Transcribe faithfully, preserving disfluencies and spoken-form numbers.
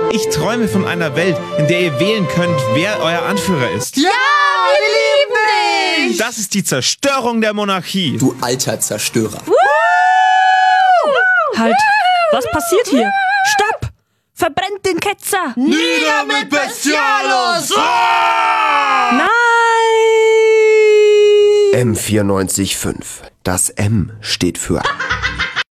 Ich träume von einer Welt, in der ihr wählen könnt, wer euer Anführer ist. Ja, wir lieben dich! Das ist die Zerstörung der Monarchie. Du alter Zerstörer. Halt, was passiert hier? Stopp! Verbrennt den Ketzer! Nieder mit Bestialus! Nein! M vierundneunzig Komma fünf. Das M steht für